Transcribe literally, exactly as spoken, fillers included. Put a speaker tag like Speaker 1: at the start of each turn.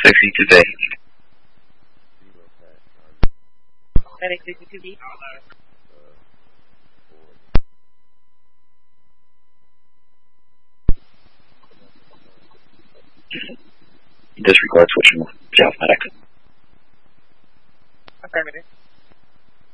Speaker 1: sixty-two B.
Speaker 2: Medic sixty-two B.
Speaker 1: Disregard switching to South Medic.
Speaker 2: Affirmative.